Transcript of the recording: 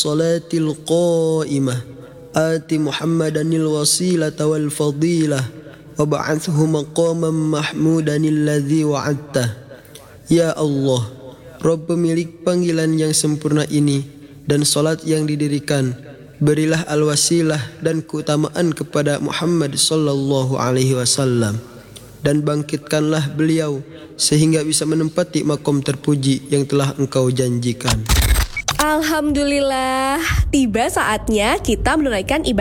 salatil qa'imah ati Muhammadanil wasilata wal fadilah wab'athhu maqaman mahmudan alladzi wa'adtah. Ya Allah, Rabb pemilik panggilan yang sempurna ini dan salat yang didirikan, berilah al-wasilah dan keutamaan kepada Muhammad sallallahu alaihi wasallam, dan bangkitkanlah beliau sehingga bisa menempati makom terpuji yang telah Engkau janjikan. Alhamdulillah, tiba saatnya kita menunaikan ibadah